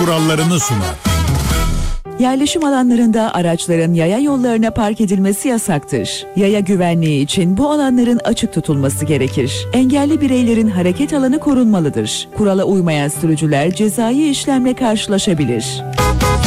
kurallarını sunar. Yerleşim alanlarında araçların yaya yollarına park edilmesi yasaktır. Yaya güvenliği için bu alanların açık tutulması gerekir. Engelli bireylerin hareket alanı korunmalıdır. Kurala uymayan sürücüler cezai işlemle karşılaşabilir.